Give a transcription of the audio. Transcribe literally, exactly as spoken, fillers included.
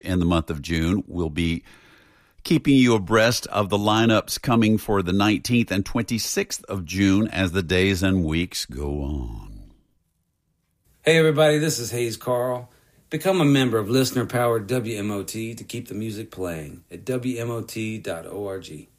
in the month of June. We'll be keeping you abreast of the lineups coming for the nineteenth and twenty-sixth of June as the days and weeks go on. Hey everybody, this is Hayes Carl. Become a member of listener-powered W M O T to keep the music playing at W M O T dot org.